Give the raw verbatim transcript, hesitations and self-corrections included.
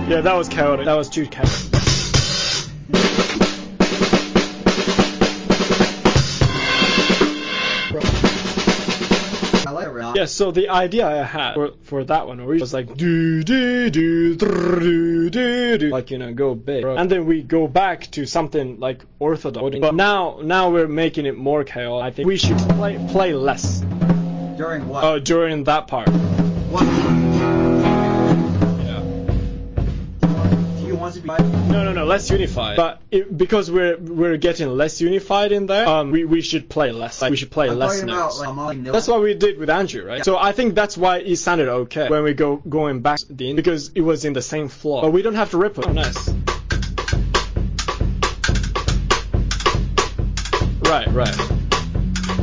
Yeah, that was chaotic. That was too chaotic. Yeah, so the idea I had for, for that one was like do do do do do do, like, you know, go big, and then we go back to something like orthodox. But now now we're making it more chaotic. I think we should play play less. During what? Oh, uh, during that part. What? Yeah. Do you want to be? No, no, no. Less unified. But it, because we're we're getting less unified in there, um, we we should play less. Like, we should play I'm less talking notes. about, like, That's what we did with Andrew, right? Yeah. So I think that's why it sounded okay when we go going back to the because it was in the same flow. But we don't have to rip it. Oh, nice. Right, right.